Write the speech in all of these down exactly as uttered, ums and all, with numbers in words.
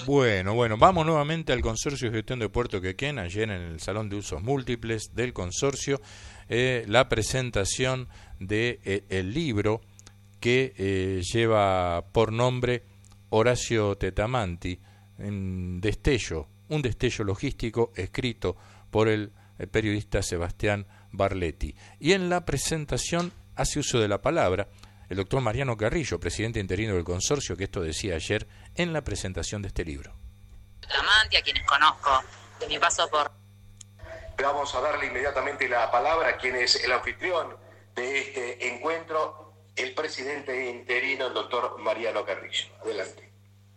Bueno, bueno, vamos nuevamente al Consorcio de Gestión de Puerto Quequén, ayer en el Salón de Usos Múltiples del Consorcio, eh, la presentación de eh, el libro que eh, lleva por nombre Horacio Tetamanti, en destello, un destello logístico escrito por el, el periodista Sebastián Barletti. Y en la presentación hace uso de la palabra el doctor Mariano Carrillo, presidente interino del consorcio, que esto decía ayer en la presentación de este libro. Tetamanti, a quienes conozco de mi paso por... Vamos a darle inmediatamente la palabra a quien es el anfitrión de este encuentro, el presidente interino, el doctor Mariano Carrillo. Adelante.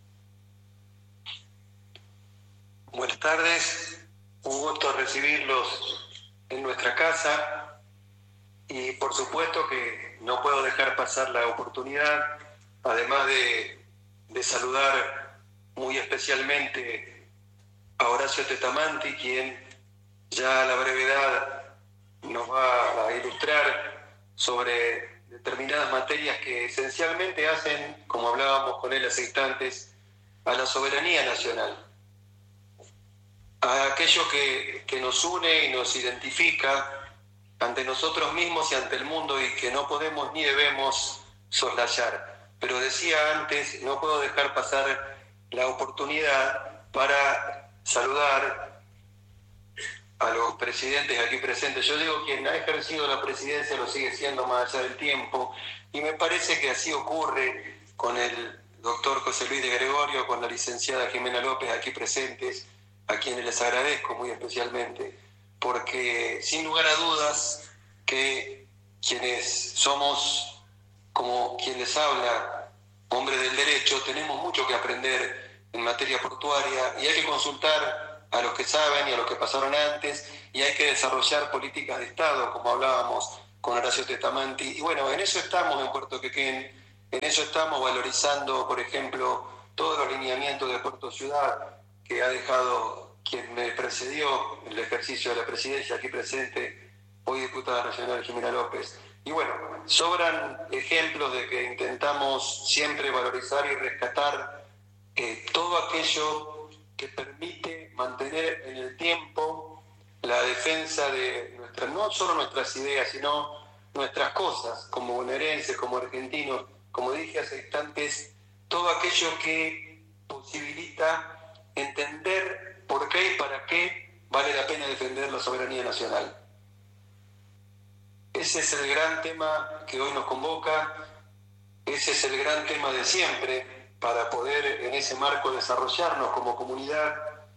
Buenas tardes, un gusto recibirlos en nuestra casa y por supuesto que no puedo dejar pasar la oportunidad, además de, de saludar muy especialmente a Horacio Tetamanti, quien ya a la brevedad nos va a ilustrar sobre determinadas materias que esencialmente hacen, como hablábamos con él hace instantes, a la soberanía nacional, a aquello que, que nos une y nos identifica ante nosotros mismos y ante el mundo y que no podemos ni debemos soslayar. Pero decía antes, no puedo dejar pasar la oportunidad para saludar a los presidentes aquí presentes. Yo digo, quien ha ejercido la presidencia lo sigue siendo más allá del tiempo, y me parece que así ocurre con el doctor José Luis de Gregorio, con la licenciada Jimena López aquí presentes, a quienes les agradezco muy especialmente, porque sin lugar a dudas que quienes somos, como quien les habla, hombres del derecho, tenemos mucho que aprender en materia portuaria y hay que consultar a los que saben y a los que pasaron antes, y hay que desarrollar políticas de Estado, como hablábamos con Horacio Tetamanti. Y bueno, en eso estamos en Puerto Quequén, en eso estamos valorizando, por ejemplo, todos los lineamientos de Puerto Ciudad que ha dejado quien me precedió en el ejercicio de la presidencia aquí presente, hoy diputada nacional Jimena López. Y bueno, sobran ejemplos de que intentamos siempre valorizar y rescatar eh, todo aquello que permite mantener en el tiempo la defensa de nuestra, no solo nuestras ideas, sino nuestras cosas, como bonaerenses, como argentinos, como dije hace instantes, todo aquello que posibilita entender por qué y para qué vale la pena defender la soberanía nacional. Ese es el gran tema que hoy nos convoca, ese es el gran tema de siempre, para poder en ese marco desarrollarnos como comunidad.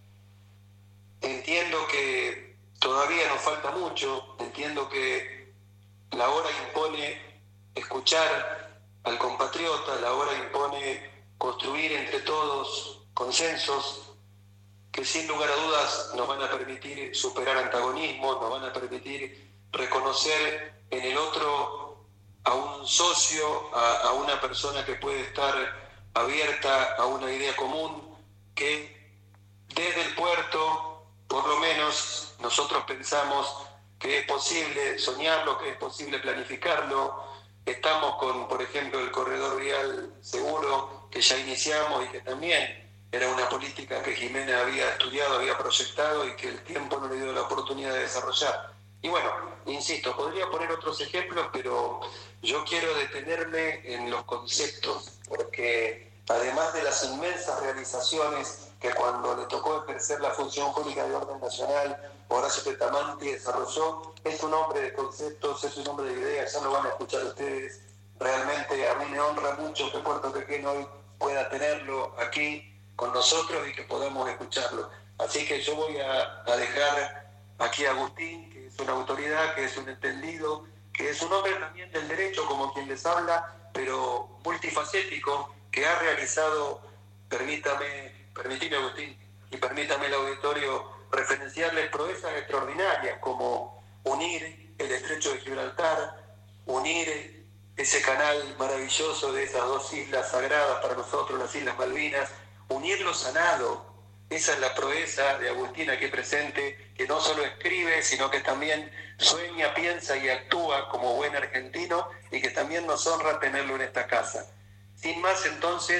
Entiendo que todavía nos falta mucho, entiendo que la hora impone escuchar al compatriota, la hora impone construir entre todos consensos que sin lugar a dudas nos van a permitir superar antagonismos, nos van a permitir reconocer en el otro a un socio, a, a una persona que puede estar abierta a una idea común, que desde el puerto, por lo menos, nosotros pensamos que es posible soñarlo, que es posible planificarlo. Estamos con, por ejemplo, el corredor vial seguro, que ya iniciamos y que también era una política que Jimena había estudiado, había proyectado y que el tiempo no le dio la oportunidad de desarrollar. Y bueno, insisto, podría poner otros ejemplos, pero yo quiero detenerme en los conceptos, porque además de las inmensas realizaciones que cuando le tocó ejercer la función pública de orden nacional, Horacio Tetamanti desarrolló, es un hombre de conceptos, es un hombre de ideas, ya lo van a escuchar ustedes. Realmente a mí me honra mucho que Puerto Quequén hoy pueda tenerlo aquí con nosotros y que podamos escucharlo. Así que yo voy a, a dejar aquí a Agustín, que es una autoridad, que es un entendido, que es un hombre también del derecho, como quien les habla, pero multifacético, que ha realizado, permítame, permítame Agustín, y permítame el auditorio, referenciarles proezas extraordinarias, como unir el estrecho de Gibraltar, unir ese canal maravilloso de esas dos islas sagradas para nosotros, las Islas Malvinas, unirlo sanado. Esa es la proeza de Agustín aquí presente, que no solo escribe, sino que también sueña, piensa y actúa como buen argentino, y que también nos honra tenerlo en esta casa. Sin más, entonces,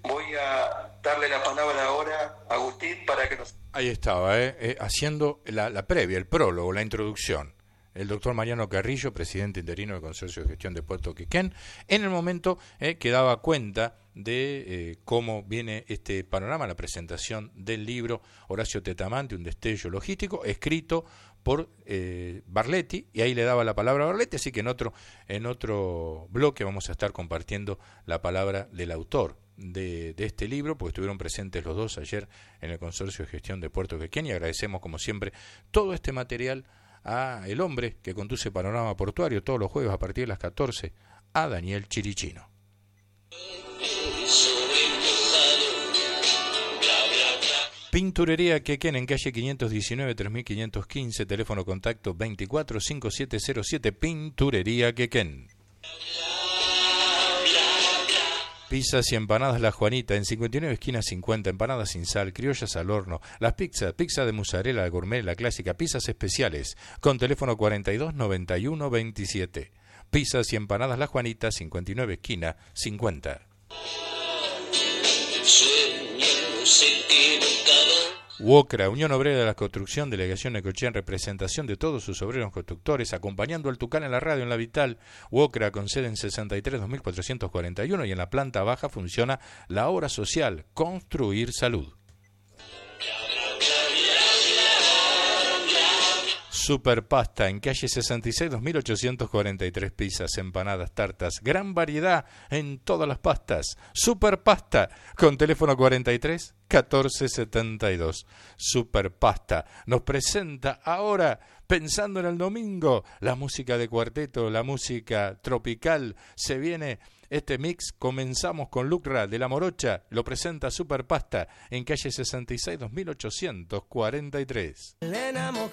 Voy a darle la palabra ahora a Agustín para que nos... Ahí estaba, eh, eh, haciendo la, la previa, el prólogo, la introducción. El doctor Mariano Carrillo, presidente interino del Consorcio de Gestión de Puerto Quequén, en el momento eh, que daba cuenta de eh, cómo viene este panorama, la presentación del libro Horacio Tetamante, un destello logístico, escrito por eh, Barletti, y ahí le daba la palabra a Barletti, así que en otro, en otro bloque vamos a estar compartiendo la palabra del autor de, de este libro, porque estuvieron presentes los dos ayer en el Consorcio de Gestión de Puerto Quequén, y agradecemos como siempre todo este material a el hombre que conduce Panorama Portuario todos los jueves a partir de las catorce, a Daniel Chirichino. Pinturería Quequén en calle quinientos diecinueve, tres mil quinientos quince, teléfono contacto veinticuatro cincuenta y siete cero siete, Pinturería Quequén. Pizzas y empanadas La Juanita, en cincuenta y nueve esquina cincuenta, empanadas sin sal, criollas al horno, las pizzas, pizza de mozzarella, la gourmet, la clásica, pizzas especiales, con teléfono cuarenta y dos noventa y uno veintisiete. Pizzas y empanadas La Juanita, cincuenta y nueve esquina cincuenta. UOCRA, Unión Obrera de la Construcción, Delegación Necochea, en representación de todos sus obreros constructores, acompañando al Tucán en la radio, en la Vital. UOCRA, con sede en sesenta y tres dos mil cuatrocientos cuarenta y uno, y en la planta baja funciona la obra social Construir Salud. Superpasta, en calle sesenta y seis dos mil ochocientos cuarenta y tres, pizzas, empanadas, tartas, gran variedad en todas las pastas. Superpasta, con teléfono cuarenta y tres catorce setenta y dos. Superpasta nos presenta ahora, pensando en el domingo, la música de cuarteto, la música tropical. Se viene este mix, comenzamos con Lucra de La Morocha, lo presenta Superpasta en calle sesenta y seis dos mil ochocientos cuarenta y tres. Elena